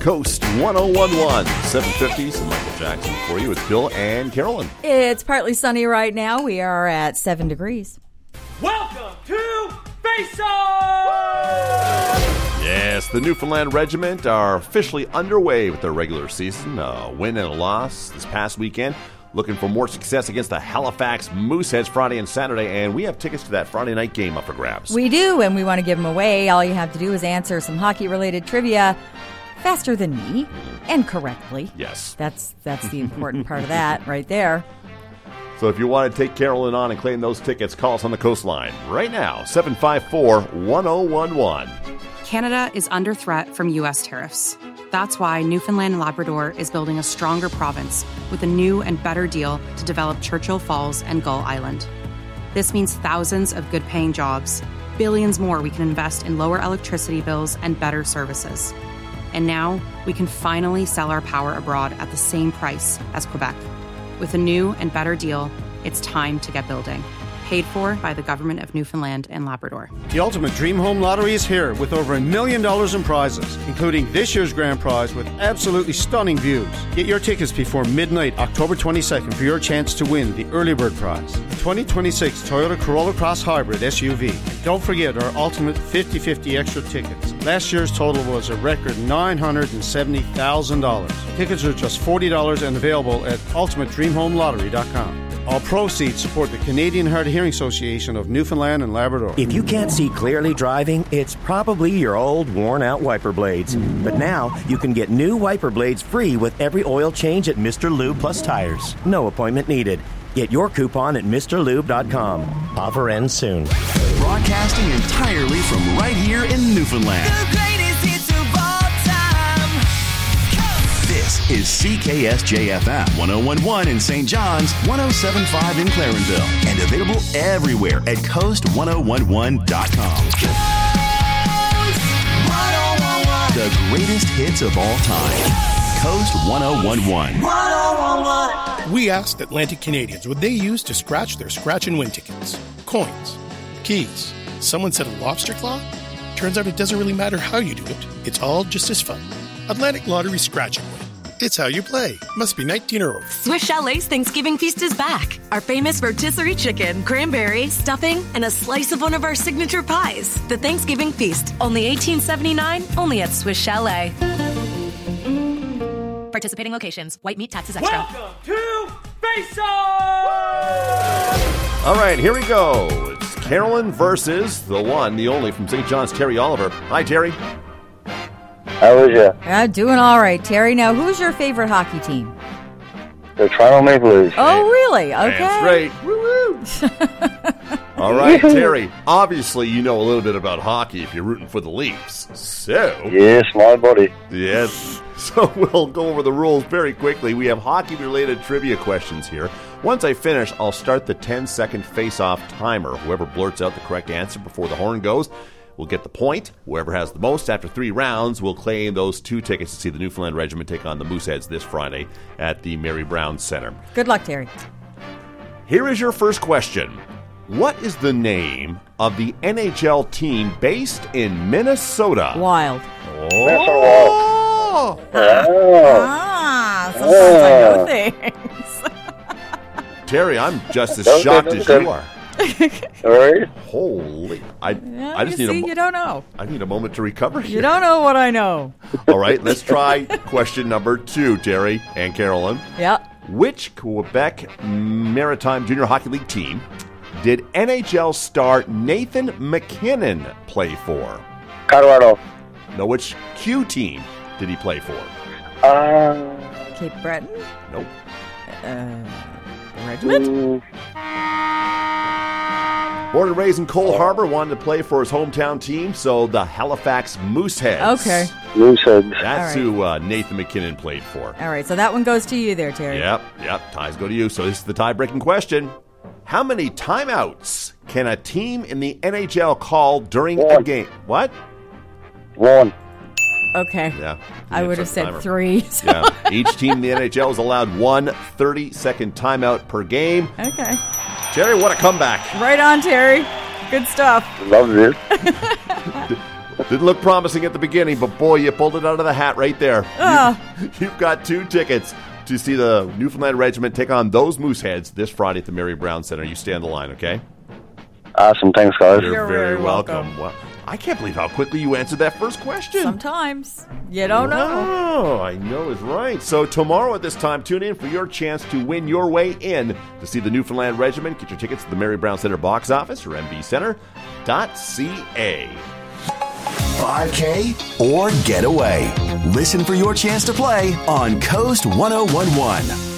Coast 1011, 750. Some Michael Jackson for you with Bill and Carolyn. It's partly sunny right now. We are at 7 degrees. Welcome to Face Off! Yes, the Newfoundland Regiment are officially underway with their regular season. A win and a loss this past weekend. Looking for more success against the Halifax Mooseheads Friday and Saturday, and we have tickets to that Friday night game up for grabs. We do, and we want to give them away. All you have to do is answer some hockey-related trivia faster than me and correctly. Yes. That's the important part of that right there. So if you want to take Carolyn on and claim those tickets, call us on the coastline right now, 754-1011. Canada is under threat from U.S. tariffs. That's why Newfoundland and Labrador is building a stronger province with a new and better deal to develop Churchill Falls and Gull Island. This means thousands of good-paying jobs, billions more we can invest in lower electricity bills and better services. And now we can finally sell our power abroad at the same price as Quebec. With a new and better deal, it's time to get building. Paid for by the Government of Newfoundland and Labrador. The Ultimate Dream Home Lottery is here with over $1 million in prizes, including this year's grand prize with absolutely stunning views. Get your tickets before midnight, October 22nd, for your chance to win the early bird prize, the 2026 Toyota Corolla Cross Hybrid SUV. Don't forget our Ultimate 50/50 extra tickets. Last year's total was a record $970,000. Tickets are just $40 and available at ultimatedreamhomelottery.com. All proceeds support the Canadian Hard Hearing Association of Newfoundland and Labrador. If you can't see clearly driving, it's probably your old, worn-out wiper blades. But now, you can get new wiper blades free with every oil change at Mr. Lube Plus Tires. No appointment needed. Get your coupon at MrLube.com. Offer ends soon. Broadcasting entirely from right here in Newfoundland. The greatest hits of all time. This is CKSJ-FM 1011 in St. John's, 1075 in Clarenville, and available everywhere at coast1011.com. Coast 1011. The greatest hits of all time. Coast 1011. 1011. We asked Atlantic Canadians what they use to scratch their scratch and win tickets. Coins. Keys. Someone said a lobster claw? Turns out it doesn't really matter how you do it. It's all just as fun. Atlantic Lottery Scratch and Win. It's how you play. Must be 19 or over. Swiss Chalet's Thanksgiving Feast is back. Our famous rotisserie chicken, cranberry, stuffing, and a slice of one of our signature pies. The Thanksgiving Feast. Only $18.79. Only at Swiss Chalet. Participating locations. White meat taxes extra. Welcome to Face Off! All right, here we go. It's Carolyn versus the one, the only from St. John's, Terry Oliver. Hi, Terry. How is you? Doing all right, Terry. Now, who's your favorite hockey team? The Toronto Maple Leafs. Oh, really? Okay. That's right. Woo-woo. All right, Terry. Obviously, you know a little bit about hockey if you're rooting for the Leafs. So... Yes, my buddy. Yes. So we'll go over the rules very quickly. We have hockey-related trivia questions here. Once I finish, I'll start the 10-second face-off timer. Whoever blurts out the correct answer before the horn goes will get the point. Whoever has the most after 3 rounds will claim those 2 tickets to see the Newfoundland Regiment take on the Mooseheads this Friday at the Mary Brown Center. Good luck, Terry. Here is your first question. What is the name of the NHL team based in Minnesota? Wild. Oh! Sometimes I know things. Terry, I'm just as shocked as you are. All right. Holy. I just you need you don't know. I need a moment to recover here. You don't know what I know. All right, let's try question number 2, Terry and Carolyn. Yeah. Which Quebec Maritime Junior Hockey League team did NHL star Nathan McKinnon play for? Colorado. No, which Q team did he play for? Cape Breton? Nope. The Regiment? Born and raised in Cole Harbor, wanted to play for his hometown team, so the Halifax Mooseheads. Okay. Mooseheads. That's All who Nathan McKinnon played for. All right, so that one goes to you there, Terry. Yep. Ties go to you. So this is the tie-breaking question. How many timeouts can a team in the NHL call during a game? What? 1. Okay. Yeah. I would have said 3. So. Yeah. Each team in the NHL is allowed 1 30-second timeout per game. Okay. Terry, what a comeback. Right on, Terry. Good stuff. Love it. Didn't look promising at the beginning, but boy, you pulled it out of the hat right there. You've got 2 tickets to see the Newfoundland Regiment take on those Mooseheads this Friday at the Mary Brown Center. You stay on the line, okay? Awesome. Thanks, guys. You're very welcome. Well, I can't believe how quickly you answered that first question. Sometimes you don't know. Oh, I know is right. So tomorrow at this time, tune in for your chance to win your way in to see the Newfoundland Regiment. Get your tickets at the Mary Brown Center box office or mbcenter.ca. 5K or get away. Listen for your chance to play on Coast 1011.